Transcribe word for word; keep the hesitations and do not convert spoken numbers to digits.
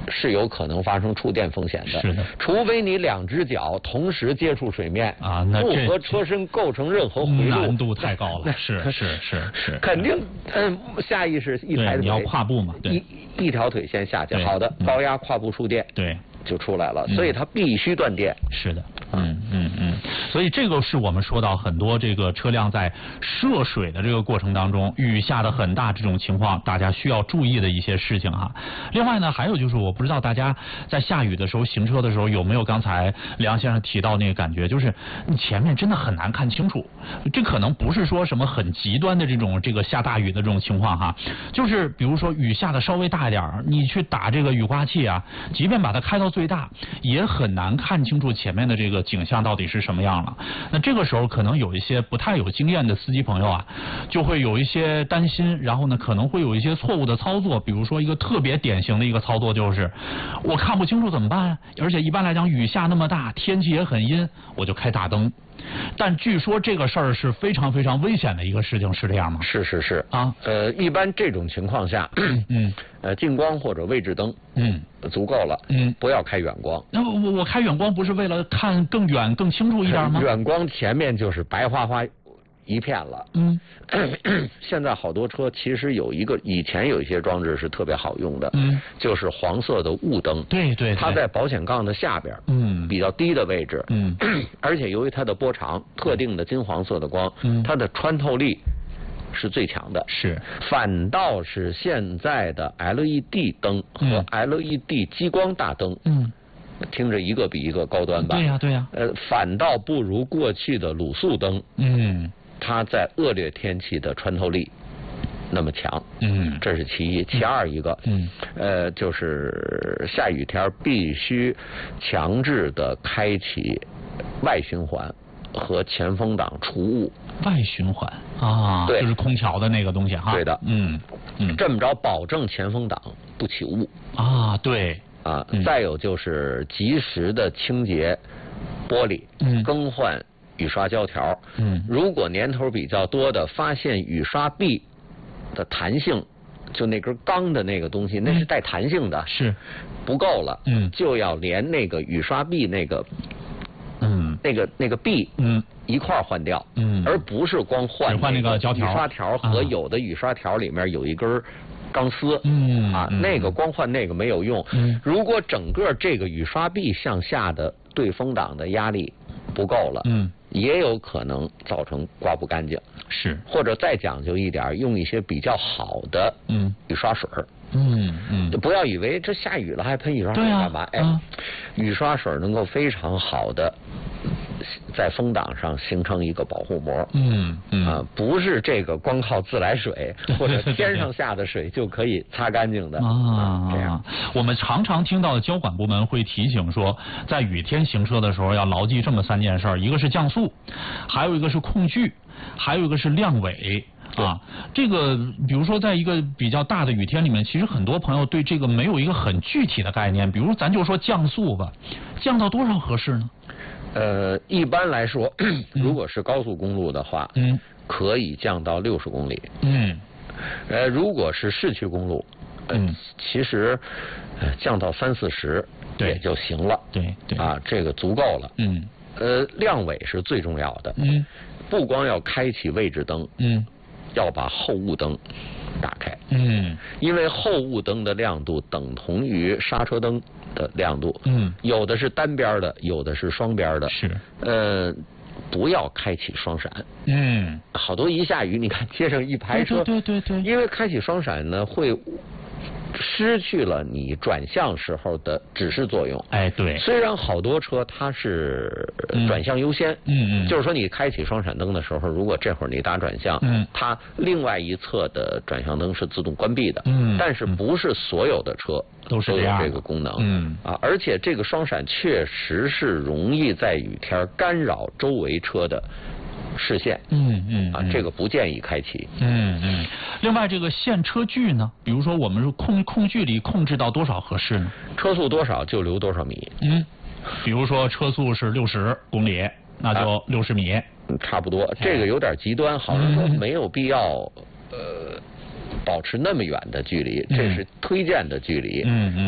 是有可能发生触电风险的。 是的， 除非你两只脚同时接触水面啊，那不和车身构成任何回路， 难度太高了。是是是是， 肯定嗯，下意识一抬腿， 你要跨步嘛，对， 一一条腿先下去。好的，高压跨步触电， 对。 就出来了，所以它必须断电。 是的，嗯嗯嗯，所以这个是我们说到很多这个车辆在涉水的这个过程当中，雨下的很大这种情况，大家需要注意的一些事情哈。另外呢，还有就是我不知道大家在下雨的时候行车的时候有没有刚才梁先生提到那个感觉，就是你前面真的很难看清楚。这可能不是说什么很极端的这种这个下大雨的这种情况哈，就是比如说雨下的稍微大一点，你去打这个雨刮器啊，即便把它开到最大，也很难看清楚前面的这个景象到底是什么样了。那这个时候可能有一些不太有经验的司机朋友啊，就会有一些担心，然后呢可能会有一些错误的操作。比如说一个特别典型的一个操作就是，我看不清楚怎么办？而且一般来讲雨下那么大，天气也很阴，我就开大灯。但据说这个事儿是非常非常危险的一个事情，是这样吗？ 是是是啊， 呃，一般这种情况下，嗯，呃，近光或者位置灯，嗯，足够了，嗯，不要开远光。 那我我开远光不是为了看更远、更清楚一点吗？ 远光前面就是白花花一片了。嗯，现在好多车其实有一个，以前有一些装置是特别好用的，嗯，就是黄色的雾灯。 对 对, 对， 它在保险杠的下边，嗯，比较低的位置，嗯，而且由于它的波长，特定的金黄色的光，嗯，它的穿透力是最强的。 是， 反倒是现在的 L E D 灯和 L E D 激光大灯，嗯。听着一个比一个高端吧？ 对呀、啊、对呀、 啊。呃，反倒不如过去的卤素灯，嗯，它在恶劣天气的穿透力那么强，嗯，这是其一。其二一个，嗯，呃，就是下雨天必须强制的开启外循环和前风挡除雾。 外循环啊， 对， 就是空调的那个东西哈。 对的， 嗯嗯，这么着保证前风挡不起雾啊，对。 啊，嗯、再有就是及时的清洁玻璃，嗯，更换雨刷胶条，嗯，如果年头比较多的，发现雨刷臂的弹性，就那根钢的那个东西，那是带弹性的， 是不够了，嗯，就要连那个雨刷臂那个，嗯，那个那个臂，嗯，一块儿换掉，嗯，而不是光换换那个胶条， 雨刷条和有的雨刷条里面有一根钢丝，嗯啊，嗯那个光换那个没有用。嗯，如果整个这个雨刷臂向下的对风挡的压力不够了，嗯，也有可能造成刮不干净。 是， 或者再讲究一点，用一些比较好的嗯雨刷水。 嗯嗯， 不要以为这下雨了还喷雨刷水干嘛？啊、哎、嗯，雨刷水能够非常好的在风挡上形成一个保护膜。嗯嗯啊，不是这个光靠自来水或者天上下的水就可以擦干净的啊。这样， 我们常常听到的交管部门会提醒说，在雨天行车的时候要牢记这么三件事：一个是降速，还有一个是控距，还有一个是亮尾。啊，这个比如说在一个比较大的雨天里面，其实很多朋友对这个没有一个很具体的概念。比如咱就说降速吧，降到多少合适呢？ 呃，一般来说，如果是高速公路的话，嗯，可以降到六十公里。嗯，呃，如果是市区公路，呃、嗯，其实、呃、降到三四十也就行了。 对对啊，这个足够了。嗯，呃，亮尾是最重要的。嗯，不光要开启位置灯。嗯。要把后雾灯打开，嗯，因为后雾灯的亮度等同于刹车灯的亮度，嗯，有的是单边的，有的是双边的， 是， 呃，不要开启双闪，嗯，好多一下雨，你看街上一排车， 对对对对， 因为开启双闪呢会失去了你转向时候的指示作用。 哎，对。 虽然好多车它是转向优先，嗯嗯，就是说你开启双闪灯的时候，如果这会儿你打转向，嗯，它另外一侧的转向灯是自动关闭的，嗯，但是不是所有的车都是有这个功能，嗯啊，而且这个双闪确实是容易在雨天干扰周围车的视线，嗯嗯啊，这个不建议开启。 嗯嗯。另外，这个限车距呢？比如说，我们是控控距离控制到多少合适呢？ 车速多少就留多少米。 嗯。比如说，车速是六十公里，那就六十米、啊。 差不多，这个有点极端，好像说没有必要、嗯、呃保持那么远的距离，这是推荐的距离。嗯嗯。